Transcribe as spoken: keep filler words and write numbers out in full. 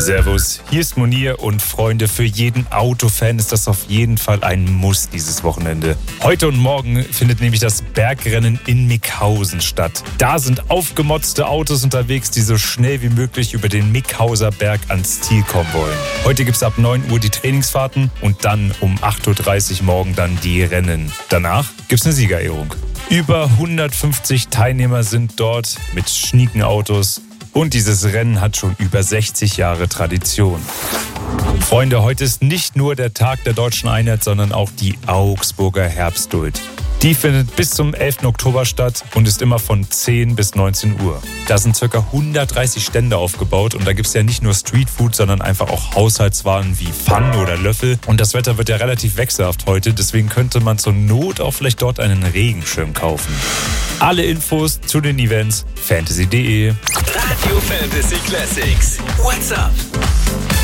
Servus, hier ist Munir und Freunde, für jeden Autofan ist das auf jeden Fall ein Muss dieses Wochenende. Heute und morgen findet nämlich das Bergrennen in Mickhausen statt. Da sind aufgemotzte Autos unterwegs, die so schnell wie möglich über den Mickhauser Berg ans Ziel kommen wollen. Heute gibt es ab neun Uhr die Trainingsfahrten und dann um acht Uhr dreißig morgen dann die Rennen. Danach gibt es eine Siegerehrung. Über hundertfünfzig Teilnehmer sind dort mit schnieken Autos. Und dieses Rennen hat schon über sechzig Jahre Tradition. Freunde, heute ist nicht nur der Tag der Deutschen Einheit, sondern auch die Augsburger Herbstduld. Die findet bis zum elften Oktober statt und ist immer von zehn bis neunzehn Uhr. Da sind ca. hundertdreißig Stände aufgebaut und da gibt es ja nicht nur Streetfood, sondern einfach auch Haushaltswaren wie Pfannen oder Löffel. Und das Wetter wird ja relativ wechselhaft heute, deswegen könnte man zur Not auch vielleicht dort einen Regenschirm kaufen. Alle Infos zu den Events fantasy punkt de. Radio Fantasy Classics. What's up?